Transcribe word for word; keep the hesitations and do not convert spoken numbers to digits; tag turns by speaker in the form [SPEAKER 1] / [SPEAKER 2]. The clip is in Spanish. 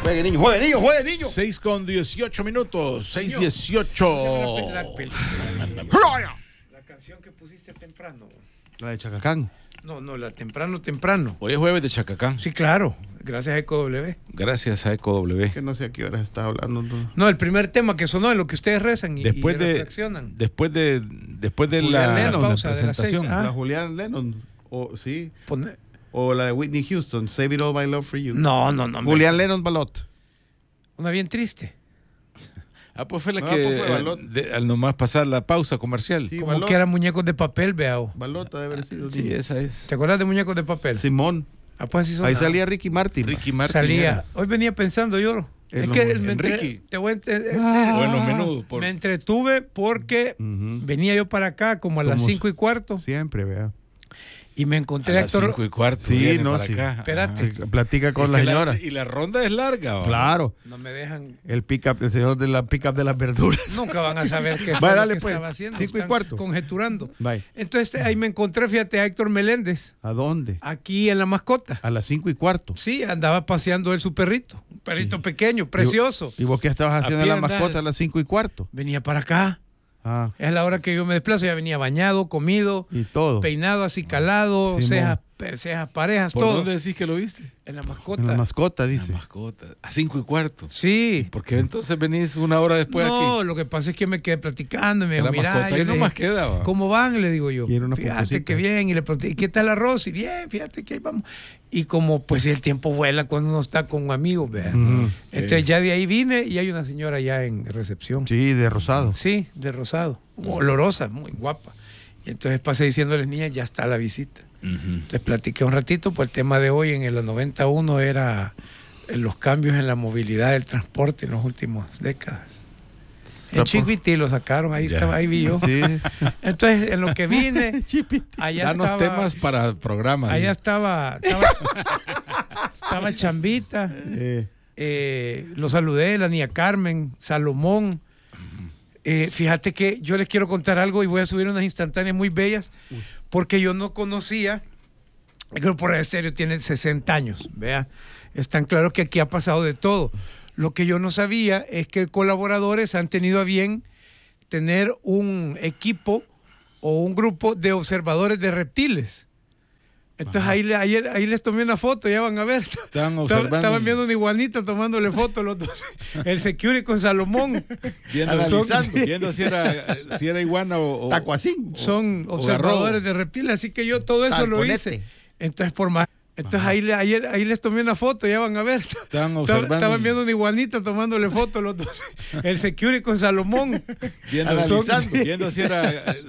[SPEAKER 1] Juegue, niño, juegue, niño, juegue, niño.
[SPEAKER 2] seis con dieciocho minutos. seis dieciocho.
[SPEAKER 3] La, la canción que pusiste temprano.
[SPEAKER 1] La de Chacacán.
[SPEAKER 3] No, no, la temprano, temprano.
[SPEAKER 2] Hoy es jueves de Chacacán.
[SPEAKER 3] Sí, claro. Gracias a Eco W.
[SPEAKER 2] Gracias a Eco W.
[SPEAKER 1] Que no sé a qué horas está hablando. No,
[SPEAKER 3] No, el primer tema que sonó en lo que ustedes rezan y,
[SPEAKER 2] Después
[SPEAKER 3] y
[SPEAKER 2] de,
[SPEAKER 3] reflexionan.
[SPEAKER 2] después de, después de
[SPEAKER 1] Julián
[SPEAKER 2] la,
[SPEAKER 1] Lennon,
[SPEAKER 2] la
[SPEAKER 3] pausa de las seis.
[SPEAKER 2] presentación.
[SPEAKER 3] Ah.
[SPEAKER 1] La Julián Lennon. O, sí.
[SPEAKER 3] Pone-
[SPEAKER 1] O la de Whitney Houston. Save It All My Love for You.
[SPEAKER 3] No, no, no.
[SPEAKER 1] Julián Lennon Balot.
[SPEAKER 3] Una bien triste.
[SPEAKER 2] Ah, pues fue la
[SPEAKER 1] No,
[SPEAKER 2] que
[SPEAKER 1] pues fue Balot.
[SPEAKER 2] eh, de- al nomás pasar la pausa comercial.
[SPEAKER 1] Sí,
[SPEAKER 3] Como
[SPEAKER 1] Balot.
[SPEAKER 3] que eran muñecos de papel, veao.
[SPEAKER 1] Balot ha de haber sido.
[SPEAKER 2] Sí, esa es.
[SPEAKER 3] ¿Te acuerdas de muñecos de papel?
[SPEAKER 1] Simón.
[SPEAKER 3] Ah, pues así son.
[SPEAKER 1] Ahí
[SPEAKER 3] Ah.
[SPEAKER 1] salía Ricky Martin.
[SPEAKER 2] Ricky Martin.
[SPEAKER 3] Salía.
[SPEAKER 2] era.
[SPEAKER 3] Hoy venía pensando yo.
[SPEAKER 1] En
[SPEAKER 3] Es
[SPEAKER 1] los-
[SPEAKER 3] que
[SPEAKER 1] en
[SPEAKER 3] me entre-
[SPEAKER 2] Ricky.
[SPEAKER 3] te voy a ent- eh,
[SPEAKER 1] Ah.
[SPEAKER 2] Bueno, menudo. Por...
[SPEAKER 3] me entretuve porque
[SPEAKER 1] Ujú.
[SPEAKER 3] venía yo para acá como a las
[SPEAKER 1] Como
[SPEAKER 3] cinco y cuarto
[SPEAKER 1] Siempre, vea.
[SPEAKER 3] y me
[SPEAKER 2] A
[SPEAKER 3] encontré a
[SPEAKER 2] las
[SPEAKER 3] Héctor.
[SPEAKER 2] cinco y cuarto.
[SPEAKER 1] Sí,
[SPEAKER 2] viene
[SPEAKER 1] no,
[SPEAKER 2] para
[SPEAKER 1] sí.
[SPEAKER 2] acá.
[SPEAKER 3] Espérate.
[SPEAKER 2] Ajá.
[SPEAKER 1] Platica con
[SPEAKER 2] Es
[SPEAKER 1] la
[SPEAKER 2] que
[SPEAKER 1] señora.
[SPEAKER 2] y la ronda es larga. ¿va?
[SPEAKER 1] Claro.
[SPEAKER 3] No me dejan.
[SPEAKER 1] El pick-up, el señor de la pick-up de las verduras.
[SPEAKER 3] Nunca van a saber qué
[SPEAKER 1] Vaya,
[SPEAKER 3] fue lo
[SPEAKER 1] dale,
[SPEAKER 3] que
[SPEAKER 1] pues.
[SPEAKER 3] estaba haciendo.
[SPEAKER 1] Cinco y
[SPEAKER 3] Están
[SPEAKER 1] cuarto.
[SPEAKER 3] Conjeturando.
[SPEAKER 1] Bye.
[SPEAKER 3] Entonces ahí me encontré, fíjate, a Héctor Meléndez,
[SPEAKER 1] ¿A dónde?
[SPEAKER 3] aquí en La Mascota.
[SPEAKER 1] A las cinco y cuarto.
[SPEAKER 3] Sí, andaba paseando él su perrito. Un perrito pequeño, precioso.
[SPEAKER 1] ¿Y vos qué estabas haciendo
[SPEAKER 2] A
[SPEAKER 1] en la
[SPEAKER 2] pie
[SPEAKER 1] mascota
[SPEAKER 2] andás.
[SPEAKER 1] a las cinco y cuarto?
[SPEAKER 3] Venía para acá.
[SPEAKER 1] Ah,
[SPEAKER 3] Es la hora que yo me desplazo. Ya venía bañado, comido,
[SPEAKER 1] y todo.
[SPEAKER 3] peinado, así calado,
[SPEAKER 1] Simón.
[SPEAKER 3] cejas, pe- cejas parejas,
[SPEAKER 2] ¿Por
[SPEAKER 3] todo.
[SPEAKER 2] dónde decís que lo viste?
[SPEAKER 3] En La Mascota.
[SPEAKER 1] En la mascota,
[SPEAKER 2] La
[SPEAKER 1] dice.
[SPEAKER 2] mascota. A cinco y cuarto.
[SPEAKER 3] Sí.
[SPEAKER 2] ¿Por qué entonces venís una hora después
[SPEAKER 3] No,
[SPEAKER 2] aquí?
[SPEAKER 3] lo que pasa es que me quedé platicando y me
[SPEAKER 2] En
[SPEAKER 3] dijo,
[SPEAKER 2] la
[SPEAKER 3] mira,
[SPEAKER 2] mascota.
[SPEAKER 3] yo
[SPEAKER 2] Ahí
[SPEAKER 3] le
[SPEAKER 2] nomás
[SPEAKER 3] dije,
[SPEAKER 2] quedaba.
[SPEAKER 3] ¿cómo van? Le digo yo.
[SPEAKER 1] Quiero una
[SPEAKER 3] Fíjate
[SPEAKER 1] pupusita.
[SPEAKER 3] que bien. Y le pregunté, ¿y qué tal arroz? Y bien, fíjate que ahí vamos. Y como pues el tiempo vuela cuando uno está con amigos, ¿verdad?
[SPEAKER 1] Ujú.
[SPEAKER 3] Entonces
[SPEAKER 2] Sí.
[SPEAKER 3] ya de ahí vine y hay una señora ya en recepción.
[SPEAKER 1] Sí, de rosado.
[SPEAKER 3] Sí, de rosado. Olorosa, muy guapa. Y entonces pasé diciéndoles, niñas, ya está la visita.
[SPEAKER 2] Ujú.
[SPEAKER 3] Entonces platiqué un ratito, pues el tema de hoy en el noventa y uno era eh, los cambios en la movilidad del transporte en las últimas décadas. En
[SPEAKER 1] Tapo.
[SPEAKER 3] Chiquití lo sacaron, ahí
[SPEAKER 2] Ya.
[SPEAKER 3] estaba, ahí vi yo.
[SPEAKER 1] Sí.
[SPEAKER 3] Entonces, en lo que vine,
[SPEAKER 1] Chipiti.
[SPEAKER 3] allá
[SPEAKER 2] Danos
[SPEAKER 3] estaba,
[SPEAKER 2] temas para programas.
[SPEAKER 3] allá estaba, estaba, estaba Chambita,
[SPEAKER 1] Eh,
[SPEAKER 3] eh, lo saludé, la niña Carmen, Salomón. Eh, fíjate que yo les quiero contar algo y voy a subir unas instantáneas muy bellas porque yo no conocía. El Grupo Radio Estéreo tiene sesenta años, vea. Es tan claro que aquí ha pasado de todo. Lo que yo no sabía es que colaboradores han tenido a bien tener un equipo o un grupo de observadores de reptiles. Entonces ahí, le- ayer, ahí les tomé una foto, ya van a ver.
[SPEAKER 2] Estaban
[SPEAKER 3] Estaba-
[SPEAKER 2] observando.
[SPEAKER 3] Estaban viendo una iguanita tomándole fotos los dos. El security con Salomón.
[SPEAKER 2] Viendo,
[SPEAKER 1] Analizando.
[SPEAKER 2] viendo si era, si era iguana o, o-
[SPEAKER 1] Tacuacín.
[SPEAKER 3] Son
[SPEAKER 2] o
[SPEAKER 3] observadores
[SPEAKER 2] garrobo.
[SPEAKER 3] de reptiles, así que yo todo eso lo
[SPEAKER 1] Talconete.
[SPEAKER 3] hice. Entonces por más. Entonces ahí, le- ayer, ahí les tomé una foto, ya van a ver.
[SPEAKER 2] Estaban
[SPEAKER 3] Estaban-
[SPEAKER 2] observando.
[SPEAKER 3] Estaban viendo una iguanita tomándole fotos los dos. El security con Salomón.
[SPEAKER 2] viendo,
[SPEAKER 3] Son-
[SPEAKER 2] viendo si era,